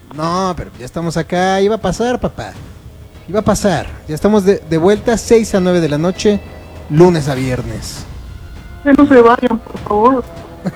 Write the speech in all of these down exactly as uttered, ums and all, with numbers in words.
No, pero ya estamos acá, iba a pasar, papá. Iba a pasar. Ya estamos de, de vuelta, seis a nueve de la noche, lunes a viernes. Que no se vayan, por favor.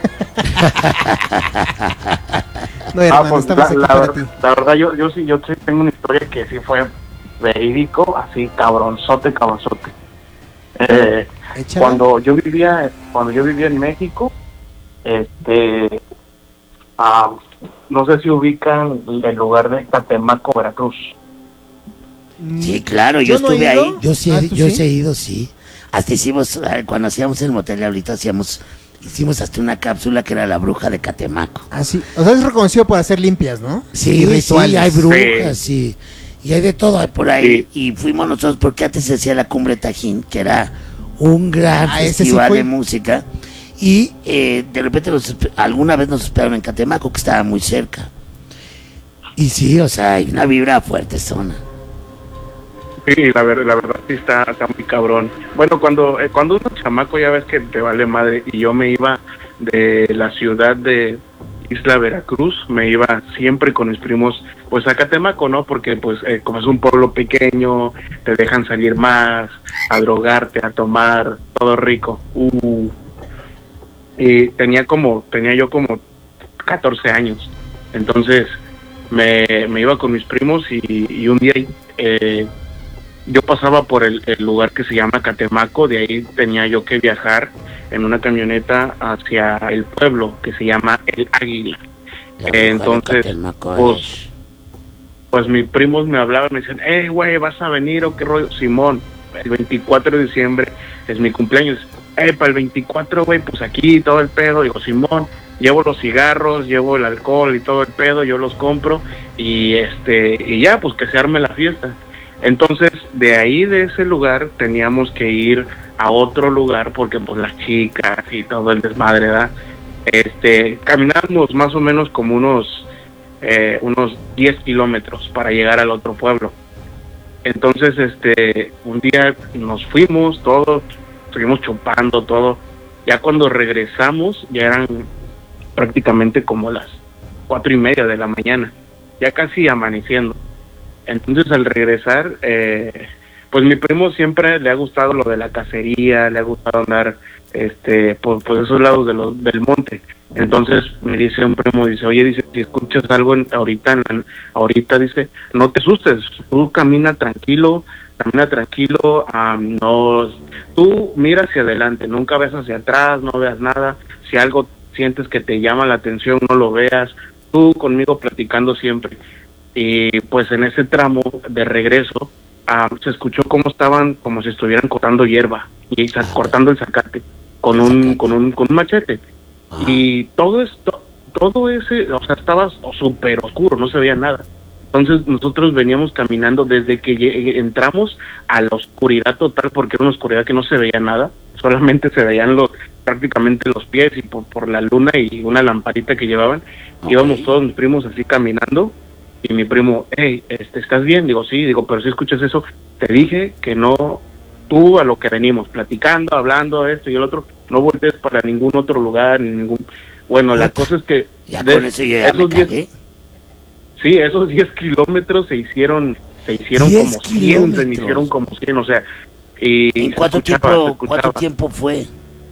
No, hermano, ah, pues, estamos la, aquí la, para ver, ti. la verdad, yo, yo sí, yo sí tengo una historia que sí fue verídico, así cabronzote, cabronzote. Eh, cuando yo vivía, cuando yo vivía en México, este, ah, no sé si ubican el lugar de Catemaco, Veracruz. Sí, claro, yo, ¿Yo no he estuve ido? ahí. Yo sí, Ah, he- ¿tú yo sí? sí he ido, sí. Hasta hicimos, eh, cuando hacíamos el motel de ahorita, hacíamos, hicimos hasta una cápsula que era la bruja de Catemaco. Ah, sí. O sea, es reconocido por hacer limpias, ¿no? Sí, Y sí, rituales. hay brujas, sí. Y hay de todo. Hay Por ahí, y fuimos nosotros, porque antes se hacía la Cumbre Tajín, que era un gran Ah, ese sí festival fue. de música, y eh, de repente nos espe- alguna vez nos esperaron en Catemaco, que estaba muy cerca. Y sí, o sea, O sea, hay una vibra fuerte zona. Sí, la, ver, la verdad sí está, está muy cabrón. Bueno, cuando eh, cuando uno es chamaco ya ves que te vale madre, y yo me iba de la ciudad de Isla Veracruz, me iba siempre con mis primos pues a Catemaco, ¿no? Porque pues eh, como es un pueblo pequeño, te dejan salir más, a drogarte, a tomar, todo rico. Uh. Y tenía como, tenía yo como catorce años, entonces me, me iba con mis primos y, y un día eh, yo pasaba por el, el lugar que se llama Catemaco, de ahí tenía yo que viajar en una camioneta hacia el pueblo que se llama El Águila. La bruja de Entonces, Catemaco pues, es- pues mis primos me hablaban, me decían, hey, güey, ¿vas a venir o qué rollo? Simón, el veinticuatro de diciembre es mi cumpleaños. Eh, para el veinticuatro, güey, pues aquí todo el pedo. Digo, Simón, llevo los cigarros, llevo el alcohol y todo el pedo, yo los compro y este y ya, pues que se arme la fiesta. Entonces, de ahí, de ese lugar, teníamos que ir a otro lugar porque pues las chicas y todo el desmadre, ¿verdad? Este, caminamos más o menos como unos eh, unos diez kilómetros para llegar al otro pueblo. Entonces, este, un día nos fuimos todos, seguimos chupando todo. Ya cuando regresamos, ya eran prácticamente como las cuatro y media de la mañana, ya casi amaneciendo. Entonces, al regresar, eh, pues mi primo siempre le ha gustado lo de la cacería, le ha gustado andar este por, por esos lados de los, del monte. Entonces me dice un primo, dice, oye, dice, si escuchas algo en, ahorita, en, ahorita, dice, no te asustes, tú camina tranquilo, camina tranquilo, um, no, tú mira hacia adelante, nunca ves hacia atrás, no veas nada, si algo sientes que te llama la atención, no lo veas, tú conmigo platicando siempre. Y pues en ese tramo de regreso, um, se escuchó cómo estaban, como si estuvieran cortando hierba, y ah, cortando el zacate, con un, con un, con un machete. Ah. Y todo esto, todo ese, o sea, estaba súper oscuro, no se veía nada. Entonces nosotros veníamos caminando desde que entramos a la oscuridad total, porque era una oscuridad que no se veía nada, solamente se veían los, prácticamente los pies y por, por la luna y una lamparita que llevaban. Okay. Íbamos todos mis primos así caminando, y mi primo, hey, este, ¿estás bien? Digo, sí, digo, pero si escuchas eso, te dije que no, tú a lo que venimos, platicando, hablando, esto y el otro, no voltees para ningún otro lugar, ni ningún... Bueno, la cosa es que... Ya con eso yo ya me cagué. Sí, esos diez kilómetros se hicieron, se hicieron como cien, se hicieron como cien, o sea... Y ¿En cuánto, escuchaba, tiempo, cuánto tiempo fue?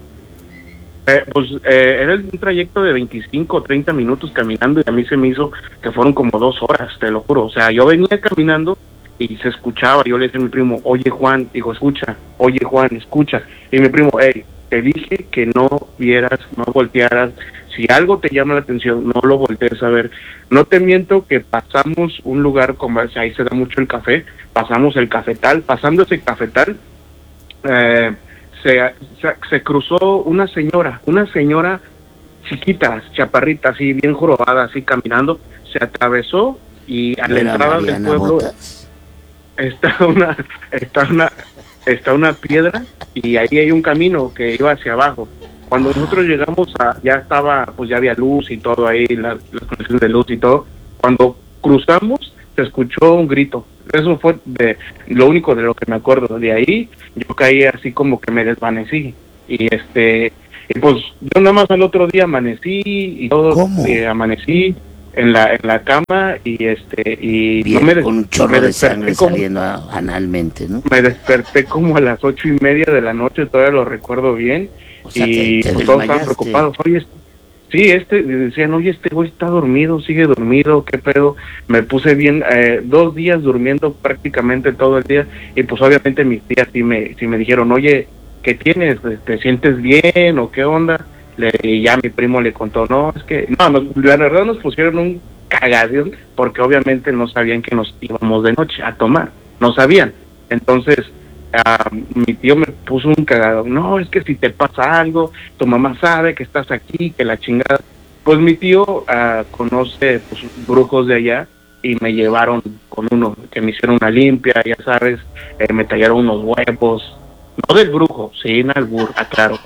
Eh, pues eh, era un trayecto de veinticinco o treinta minutos caminando, y a mí se me hizo que fueron como dos horas, te lo juro. O sea, yo venía caminando y se escuchaba, yo le decía a mi primo, oye Juan, digo, escucha, oye Juan, escucha. Y mi primo, hey, te dije que no vieras, no voltearas, si algo te llama la atención, no lo voltees a ver. No te miento que pasamos un lugar, como ahí se da mucho el café, pasamos el cafetal, pasando ese cafetal, eh, Se, se, se cruzó una señora, una señora chiquita, chaparrita, así bien jorobada, así caminando, se atravesó y a la entrada del pueblo está una, está una, está una piedra, y ahí hay un camino que iba hacia abajo. Cuando nosotros llegamos a, ya estaba, pues ya había luz y todo ahí, la, las conexiones de luz y todo. Cuando cruzamos se escuchó un grito. Eso fue de lo único de lo que me acuerdo. De ahí yo caí así como que me desvanecí, y este y pues yo nada más al otro día amanecí y todo. ¿Cómo? Eh, amanecí en la en la cama y este y Bien, no me des- con un me chorro de desperté sangre como- saliendo a- analmente, ¿no? me desperté como a las ocho y media de la noche, todavía lo recuerdo bien. O sea, y te- te pues, todos estaban desmayaste. preocupados. Oye, este- sí, este, decían, oye, este güey está dormido, sigue dormido, qué pedo. Me puse bien, eh, dos días durmiendo prácticamente todo el día. Y pues obviamente mis tías sí me, sí me dijeron, oye, ¿qué tienes? ¿Te sientes bien o qué onda? Le, y ya mi primo le contó, no, es que, no, nos, la verdad nos pusieron un cagadón porque obviamente no sabían que nos íbamos de noche a tomar, no sabían. Entonces, ah, mi tío me puso un cagado, no, es que si te pasa algo, tu mamá sabe que estás aquí, que la chingada. Pues mi tío ah, conoce pues, brujos de allá y me llevaron con uno, que me hicieron una limpia, ya sabes, eh, me tallaron unos huevos, no del brujo, sin albur, aclaro.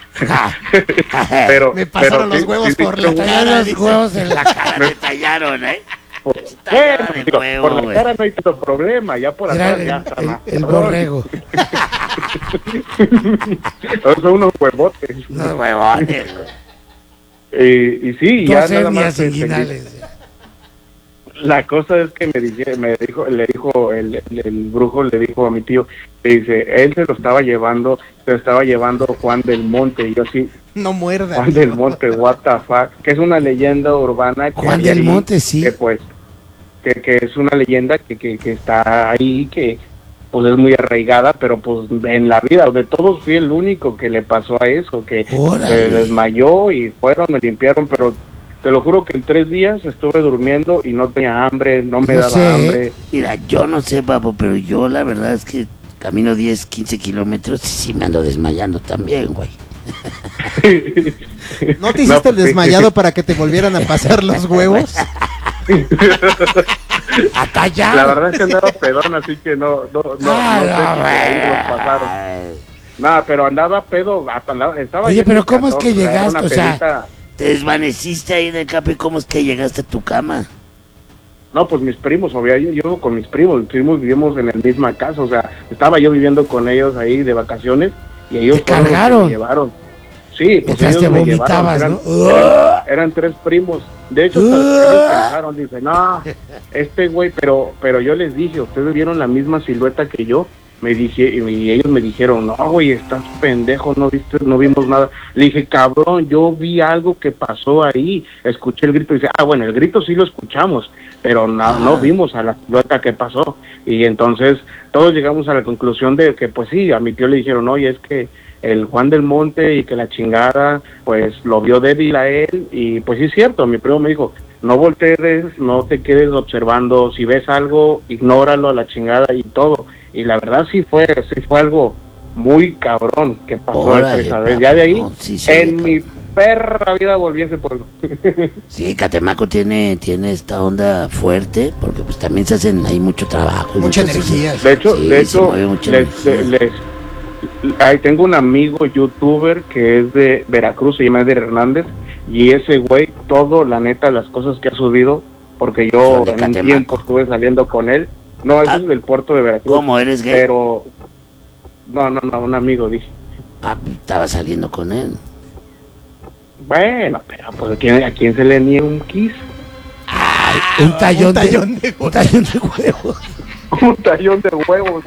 pero Me pasaron pero los sí- huevos sí, sí, por pero- la Tallaron cara, los dice. huevos en la cara, te tallaron, ¿eh? Por, Tallada bueno, de digo, huevo, por la güey. cara no hay tanto problema, ya por Era atrás el, ya está el- más. el cabrón. borrego. Son unos huevotes. Los huevones, güey. Y, y sí, Tú ya haces nada más días este, inguinales. la cosa es que me, dije, me dijo, le dijo el, el, el brujo, le dijo a mi tío, le dice, él se lo estaba llevando, se lo estaba llevando Juan del Monte, y yo sí, No muerda. Juan del Monte, what the fuck, que es una leyenda urbana que Juan hay del ahí, Monte, sí. que pues, que, que es una leyenda que, que, que está ahí, que pues es muy arraigada, pero pues en la vida de todos fui el único que le pasó a eso, que Órale. se desmayó y fueron, me limpiaron, pero te lo juro que en tres días estuve durmiendo y no tenía hambre, no me No daba sé, ¿eh? hambre. Mira, yo no sé, papo, pero yo la verdad es que camino diez, quince kilómetros y sí me ando desmayando también, güey. ¿No te hiciste No, el pues, sí. desmayado para que te volvieran a pasar los huevos? A tallar. La verdad es que andaba pedón, así que no, no, no, Ah, no sé no, si por ahí me los pasaron. Nada, pero andaba pedo, hasta andaba- estaba Oye, lleno pero de ¿cómo es calor, que o sea, era llegaste? una O sea, pedita. Te desvaneciste ahí de capa y cómo es que llegaste a tu cama. No, pues mis primos, obvio, yo, yo con mis primos, mis primos vivimos en la misma casa, o sea, estaba yo viviendo con ellos ahí de vacaciones y ellos ¿Te fueron los que cargaron? me llevaron. Sí, pues Mientras ellos te me vomitabas, llevaron, ¿no? eran, eran, eran tres primos. De hecho, hasta ellos pensaron, dice, no, este güey, pero pero yo les dije, ustedes vieron la misma silueta que yo. Me dije, y ellos me dijeron, no, güey, estás pendejo, no viste, no vimos nada. Le dije, cabrón, yo vi algo que pasó ahí. Escuché el grito y dice, ah, bueno, el grito sí lo escuchamos, pero no, no vimos a la silueta que pasó. Y entonces todos llegamos a la conclusión de que, pues sí, a mi tío le dijeron, oye, es que el Juan del Monte y que la chingada, pues lo vio débil a él. Y pues sí es cierto, mi primo me dijo, no voltees, no te quedes observando, si ves algo, ignóralo a la chingada y todo. Y la verdad sí fue, sí fue algo muy cabrón que pasó Órale, esa vez. papo, Ya de ahí, no, sí, sí, en papo. mi perra vida volví a ese pueblo. Sí, Catemaco tiene, tiene esta onda fuerte, porque pues también se hacen ahí mucho trabajo. y Mucha muchas- energía. De hecho, Sí, de se hecho, mueve mucha les, energía. les- ahí tengo un amigo youtuber que es de Veracruz, se llama Eder Hernández, y ese güey, todo, la neta, las cosas que ha subido, porque yo Son de en un Catemaco. tiempo estuve saliendo con él, no, eso Ah, es del puerto de Veracruz, ¿Cómo eres gay? pero, no, no, no, un amigo, dije. Ah, estaba saliendo con él. Bueno, pero pues ¿a quién, a quién se le niega un kiss? un tallón, un tallón de, de un tallón de huevos. Un tallón de huevos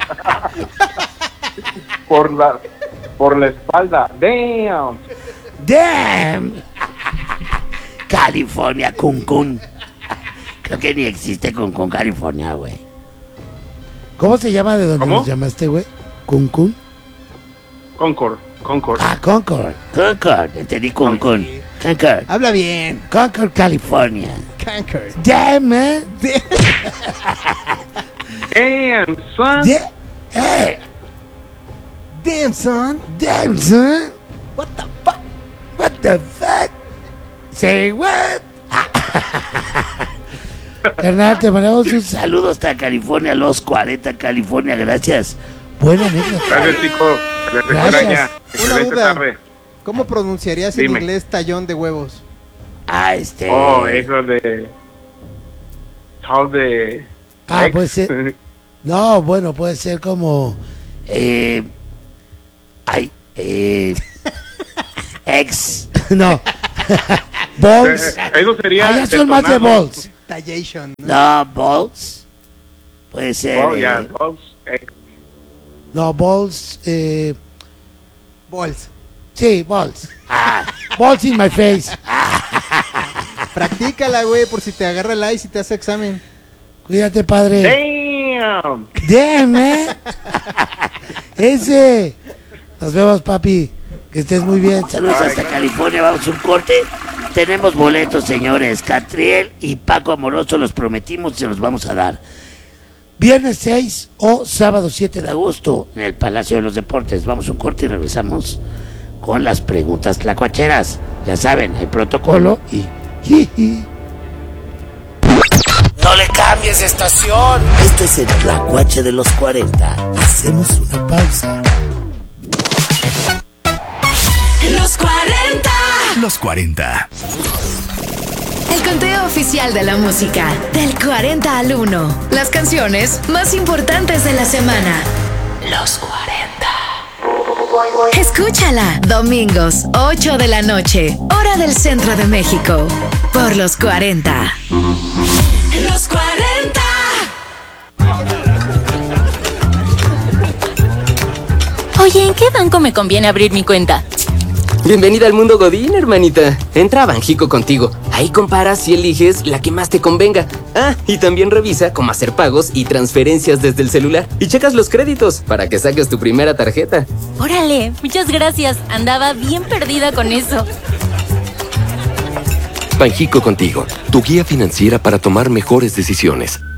por la por la espalda. Damn. Damn. California, Cancún. Creo que ni existe Cancún, California, güey. ¿Cómo se llama de donde ¿Cómo? nos llamaste, güey? ¿Cuncún? Concord, Concord. Ah, Concord. Concord, entendí Cancún. Concord, Habla bien. Concord, California. Concord. Damn, man. Damn, son. Da- hey, Damn, son. damn, son. What the fuck? What the fuck? Say what? Carnal, te mandamos un saludo. saludos hasta California, los cuarenta, California, gracias. Buena anécdota. Gracias, chicos. Les Gracias. extraña. Una Excelente duda. tarde. ¿Cómo pronunciarías en Dime. inglés tallón de huevos? Ah, este... Oh, eso de. How de. Ah, ex. puede ser. No, bueno, puede ser como. Eh... Ay, eh... Ex... No. Balls. Eh, Eso sería. Allá son más de detonado. balls. Tallation, ¿no? No, balls. Puede ser. Oh, ya, eh, balls, eh. No, balls. Eh, Balls. sí, balls. Ah, balls in my face. Practícala, güey, por si te agarra el ice y te hace examen. Cuídate, padre. Damn. Damn, eh. Ese. Nos vemos, papi. Que estés muy bien. Saludos hasta California. Vamos a un corte. Tenemos boletos, señores. Catriel y Paco Amoroso los prometimos y se los vamos a dar. Viernes seis o sábado siete de agosto en el Palacio de los Deportes. Vamos a un corte y regresamos con las preguntas tlacuacheras. Ya saben, hay protocolo y... No le cambies de estación. Esto es el Tlacuache de los cuarenta. Hacemos una pausa. Los cuarenta. Los cuarenta. El conteo oficial de la música. Del cuarenta al uno. Las canciones más importantes de la semana. Los cuarenta. Escúchala. Domingos, ocho de la noche. Hora del centro de México. Por los cuarenta. Los cuarenta. Oye, ¿en qué banco me conviene abrir mi cuenta? Bienvenida al mundo Godín, hermanita. Entra a Banjico contigo. Ahí comparas y eliges la que más te convenga. Ah, y también revisa cómo hacer pagos y transferencias desde el celular. Y checas los créditos para que saques tu primera tarjeta. Órale, muchas gracias. Andaba bien perdida con eso. Banjico contigo, tu guía financiera para tomar mejores decisiones.